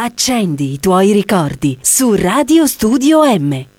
Accendi i tuoi ricordi su Radio Studio M.